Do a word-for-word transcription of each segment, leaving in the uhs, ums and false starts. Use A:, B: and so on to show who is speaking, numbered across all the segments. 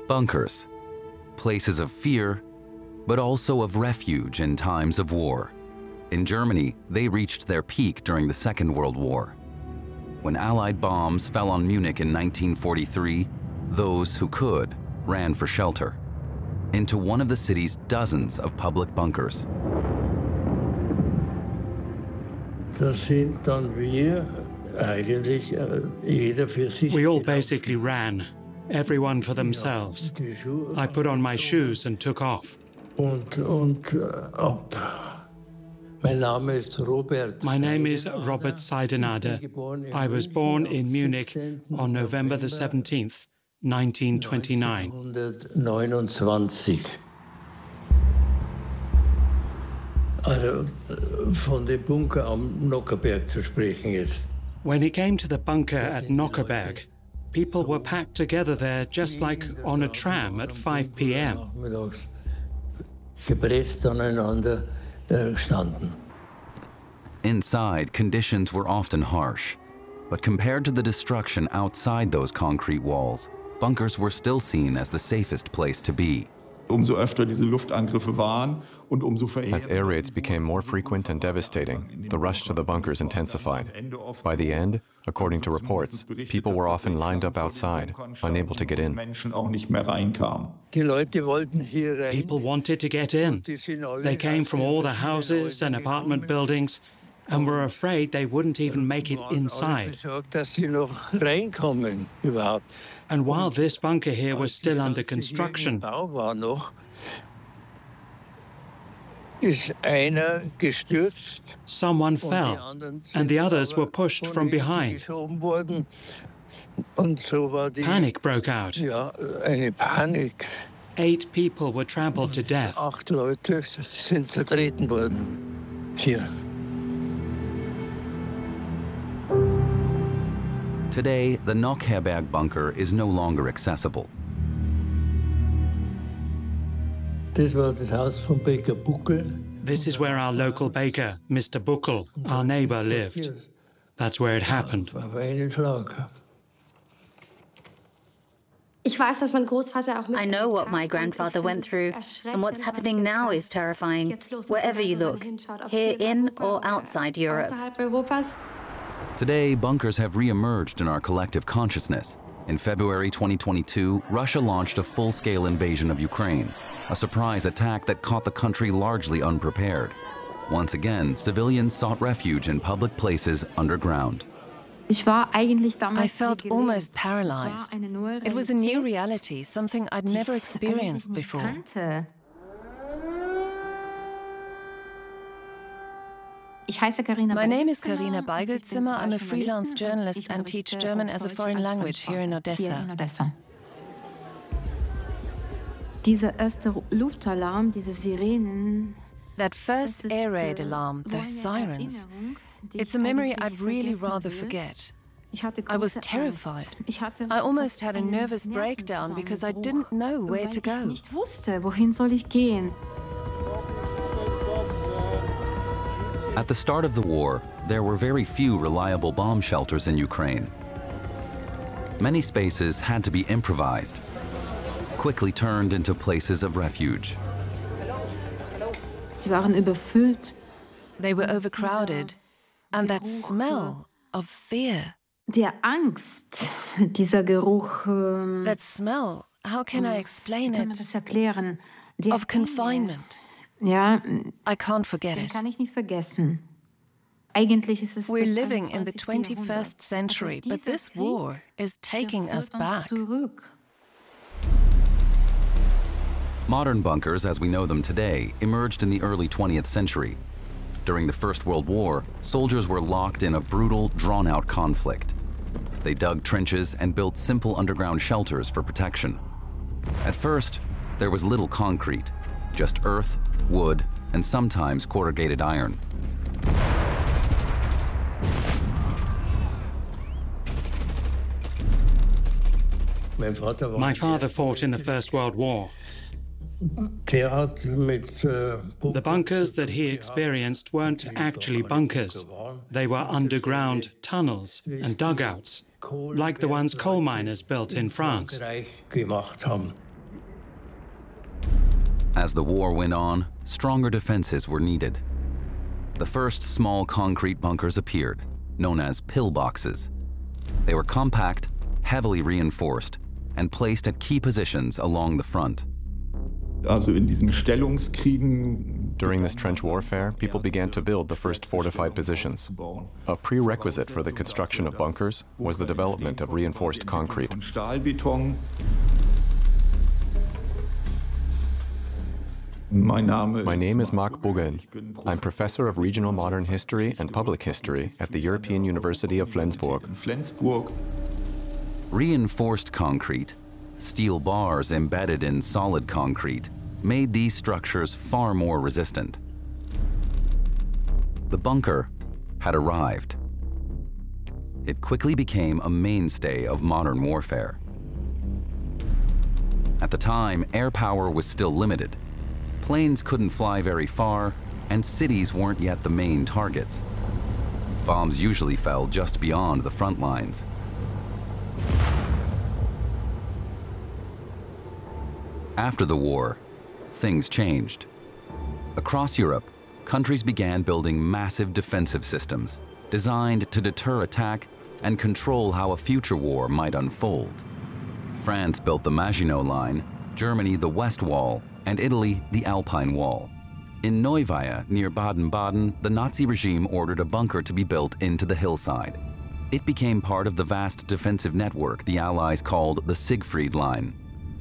A: Bunkers, places of fear, but also of refuge in times of war. In Germany, they reached their peak during the Second World War. When Allied bombs fell on Munich in nineteen forty-three, those who could ran for shelter into one of the city's dozens of public bunkers.
B: We all basically ran, everyone for themselves. I put on my shoes and took off. My name is Robert Seidenade. I was born in Munich on November the seventeenth, nineteen twenty-nine. When it came to the bunker at Nockherberg, people were packed together there just like on a tram at five p m
A: Inside, conditions were often harsh, but compared to the destruction outside those concrete walls, bunkers were still seen as the safest place to be.
C: Umso öfter diese Luftangriffe waren und umso
D: As air raids became more frequent and devastating, the rush to the bunkers intensified. By the end, according to reports, people were often lined up outside, unable to get in.
B: People wanted to get in. They came from all the houses and apartment buildings and were afraid they wouldn't even make it inside. And while this bunker here was still under construction, someone fell, and the others were pushed from behind. Panic broke out. Eight people were trampled to death.
A: Today, the Nockherberg bunker is no longer accessible.
B: This is where our local baker, Mister Buckel, our neighbor, lived. That's where it happened.
E: I know what my grandfather went through, and what's happening now is terrifying, wherever you look, here in or outside Europe.
A: Today, bunkers have re-emerged in our collective consciousness. In February twenty twenty-two, Russia launched a full-scale invasion of Ukraine, a surprise attack that caught the country largely unprepared. Once again, civilians sought refuge in public places underground.
F: I felt almost paralyzed. It was a new reality, something I'd never experienced before. My name is Karina Beigelzimmer. I'm a freelance journalist and teach German as a foreign language here in Odessa. That first air raid alarm, those sirens, it's a memory I'd really rather forget. I was terrified. I almost had a nervous breakdown because I didn't know where to go.
A: At the start of the war, there were very few reliable bomb shelters in Ukraine. Many spaces had to be improvised, quickly turned into places of refuge.
F: They were overcrowded, and that smell of fear. That smell, how can I explain it? Of confinement. I can't forget it. We're living in the twenty-first century, but this war is taking us back.
A: Modern bunkers, as we know them today, emerged in the early twentieth century. During the First World War, soldiers were locked in a brutal, drawn-out conflict. They dug trenches and built simple underground shelters for protection. At first, there was little concrete, just earth, wood, and sometimes corrugated iron.
B: My father fought in the First World War. The bunkers that he experienced weren't actually bunkers. They were underground tunnels and dugouts, like the ones coal miners built in France.
A: As the war went on, stronger defenses were needed. The first small concrete bunkers appeared, known as pillboxes. They were compact, heavily reinforced, and placed at key positions along the front.
C: Also in diesen Stellungskriegen.
D: During this trench warfare, people began to build the first fortified positions. A prerequisite for the construction of bunkers was the development of reinforced concrete.
C: Stahlbeton. My name is Marc Buggen. I'm professor of regional modern history and public history at the European University of Flensburg.
A: Reinforced concrete, steel bars embedded in solid concrete, made these structures far more resistant. The bunker had arrived. It quickly became a mainstay of modern warfare. At the time, air power was still limited. Planes couldn't fly very far, and cities weren't yet the main targets. Bombs usually fell just beyond the front lines. After the war, things changed. Across Europe, countries began building massive defensive systems designed to deter attack and control how a future war might unfold. France built the Maginot Line, Germany the West Wall, and Italy the Alpine Wall. In Neuweier, near Baden-Baden, the Nazi regime ordered a bunker to be built into the hillside. It became part of the vast defensive network the Allies called the Siegfried Line.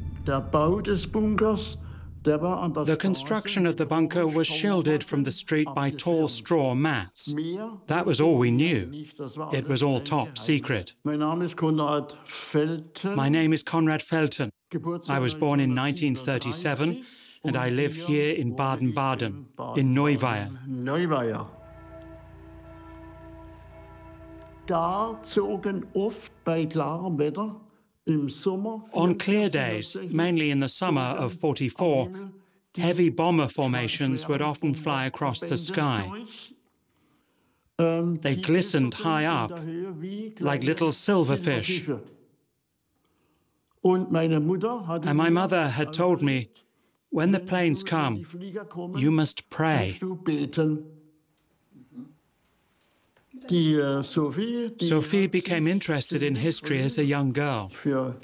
B: The construction of the bunker was shielded from the street by tall straw mats. That was all we knew. It was all top secret. My name is Konrad Felten. I was born in nineteen thirty-seven, and I live here in Baden-Baden, in Neuweier. On clear days, mainly in the summer of forty-four, heavy bomber formations would often fly across the sky. They glistened high up, like little silverfish. And my mother had told me, when the planes come, you must pray. Sophie became interested in history as a young girl.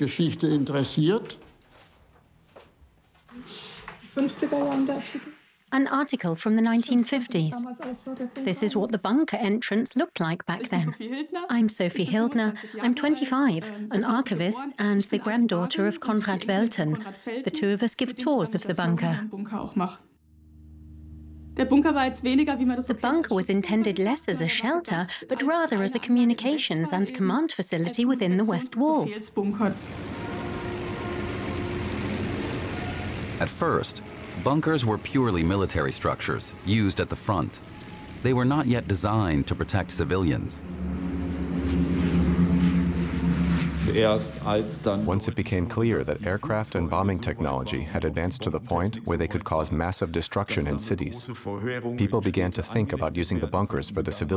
G: An article from the nineteen fifties. This is what the bunker entrance looked like back then. I'm Sophie Hildner. I'm twenty-five, an archivist and the granddaughter of Konrad Welten. The two of us give tours of the bunker. The bunker was intended less as a shelter, but rather as a communications and command facility within the West Wall.
A: At first, bunkers were purely military structures used at the front. They were not yet designed to protect civilians.
D: Once it became clear that aircraft and bombing technology had advanced to the point where they could cause massive destruction in cities, people began to think about using the bunkers for the civilian